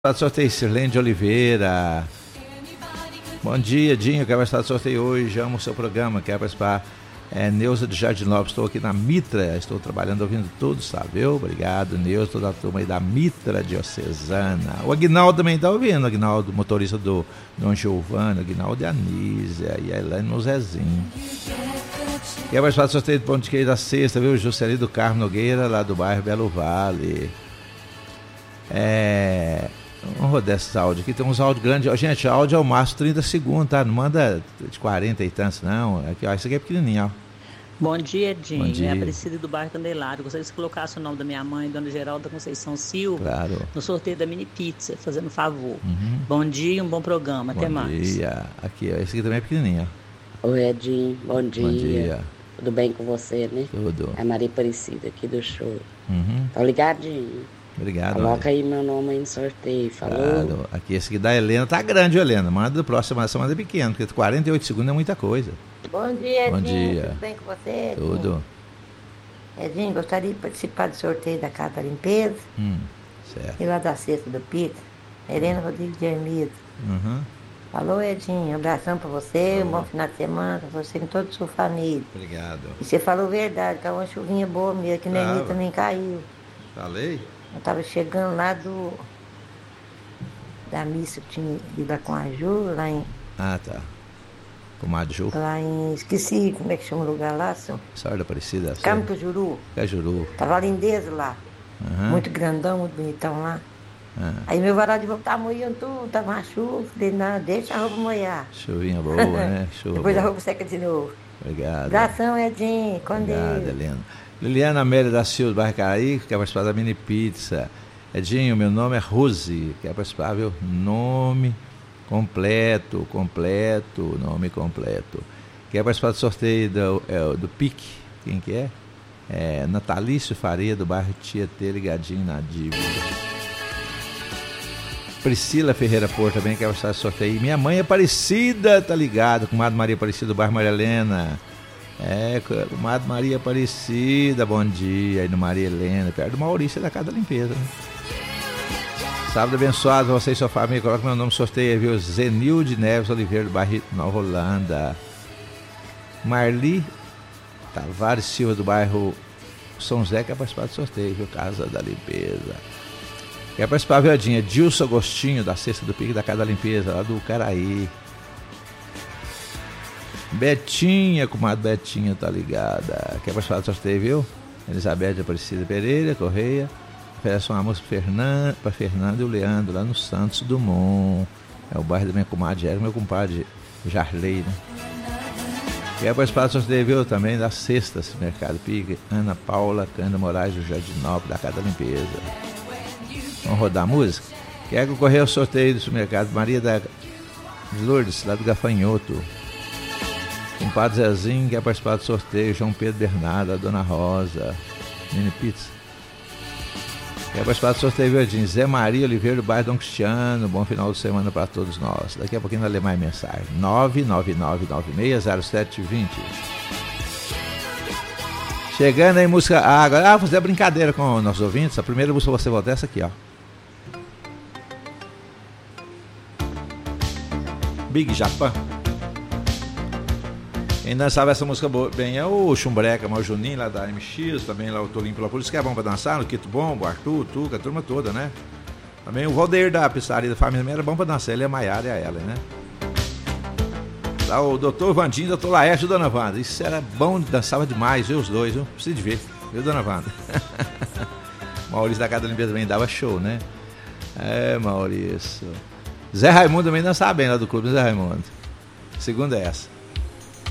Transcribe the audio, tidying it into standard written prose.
Sorteio Sirlene de Oliveira. Bom dia, Dinho. Quero participar do sorteio hoje. Amo o seu programa. Quero participar. Neuza de Jardinópolis. Estou aqui na Mitra. Estou trabalhando, ouvindo tudo, sabe? Obrigado, Neuza. Toda a turma aí da Mitra Diocesana. O Aguinaldo também está ouvindo. O Aguinaldo, motorista do Dom Giovanni. O Aguinaldo e a Anísia. E a Elaine no Zezinho. Quero participar do sorteio do Pão de Queijo da Sexta, viu? Juscelino do Carmo Nogueira, lá do bairro Belo Vale. Vamos rodar esses áudios aqui, tem uns áudios grandes. Gente, áudio é o máximo 30 segundos, tá? Não manda de 40 e tantos, não. Aqui, ó, isso aqui é pequenininho, ó. Bom dia, Dinho. Bom dia. É Aparecida do bairro Candelário. Gostaria que você colocasse o nome da minha mãe, Dona Geralda Conceição Silva, claro, no sorteio da mini pizza, fazendo favor. Bom dia e um bom programa. Até mais. Bom dia. Aqui, ó, esse aqui também é pequenininho, ó. Oi, Edinho. Bom dia. Bom dia. Tudo bem com você, né? Tudo. É a Maria Aparecida aqui do show. Tá ligadinho? Obrigado. Coloca aí meu nome aí no sorteio, falou? Claro. Aqui, esse aqui da Helena tá grande, Helena. Manda do próximo semana é pequeno, porque 48 segundos é muita coisa. Bom dia, Edinho. Bom dia. Tudo bem com você? Tudo. Edinho, gostaria de participar do sorteio da Casa da Limpeza. Certo. E lá da Cesta do Pizza. Helena Rodrigues de Hermida. Falou, Edinho. Um abração pra você, um bom final de semana pra você e toda a sua família. Obrigado. E você falou verdade, caiu uma chuvinha boa mesmo, que na Hermida também caiu. Falei? Eu tava chegando lá da missa que tinha ido lá com a Ju, lá em... Ah, tá. Comadre Ju. Lá em... Esqueci como é que chama o lugar lá, senhor. Senhora da Aparecida. Cajuru. Cajuru. Tava lindeza lá. Muito grandão, muito bonitão lá. Aí meu varal de roupa tá moendo tudo, tava uma chuva. Falei, não, deixa a roupa molhar. Chuvinha boa, né? Chuva Depois boa. a roupa seca de novo. Obrigado. Abração, Edinho. Com Obrigado, Deus. Helena. Liliana Amélia da Silva, do bairro Caraí, que quer participar da mini pizza. Edinho, meu nome é Rose, quer participar, viu? Nome completo, nome completo. Quer participar do sorteio do PIC, quem que é? Natalício Faria, do bairro Tietê, ligadinho na dívida. Priscila Ferreira Porto também quer participar do sorteio. Minha mãe é Aparecida, tá ligado? Comadre Maria Aparecida, do bairro Maria Helena. Comadre Maria Aparecida, bom dia. Aí no Maria Helena, perto do Maurício, da Casa da Limpeza, né? Sábado abençoado, você e sua família. Coloca meu nome no sorteio aí, viu? Zenilde Neves Oliveira, do bairro Nova Holanda. Marli Tavares Silva, do bairro São José, quer participar do sorteio, viu? Casa da Limpeza. Quer participar, viu, Adinha? Dilson Agostinho, da Cesta do Pique, da Casa da Limpeza, lá do Caraí. Betinha, comadre Betinha, tá ligada. Quer participar do sorteio, viu? Elizabeth Aparecida Pereira, Correia. Oferece uma música para Fernando e o Leandro, lá no Santos Dumont. É o bairro da minha comadre Jéssica, meu compadre Jarley, né? Quer participar do sorteio, viu? Também da Sexta, Mercado Pique. Ana Paula Cândido Moraes, do Jardinópolis, da Casa da Limpeza. Vamos rodar a música? Quer concorrer ao sorteio do supermercado Maria da Lourdes, lá do Gafanhoto. Compadre Zezinho quer participar do sorteio. João Pedro Bernardo, a Dona Rosa. Mini Pizza. Quer participar do sorteio, Verdinho? Zé Maria Oliveira, do bairro Dom Cristiano. Bom final de semana para todos nós. Daqui a pouquinho nós lemos mais mensagem. 999960720. Chegando aí, música. Agora vou fazer a brincadeira com os nossos ouvintes. A primeira música você volta essa aqui, ó. Big Japan. Quem dançava essa música bem é o Chumbreca, o Juninho lá da MX, também lá o Tolinho pela Polícia, que é bom pra dançar, o Quito Bombo, o Arthur, o Tuca, a turma toda, né? Também o Valdeir da Pizzaria da Família também era bom pra dançar, ele é a Maiara e a Ellen, né? Lá o doutor Vandinho, doutor Laércio e Dona Wanda, isso era bom, dançava demais, viu, os dois, viu? Precisa de ver, viu, Dona Wanda? Maurício da Casa da Limpeza também dava show, né? Maurício. Zé Raimundo também dançava bem lá do clube, Zé Raimundo. Segunda é essa.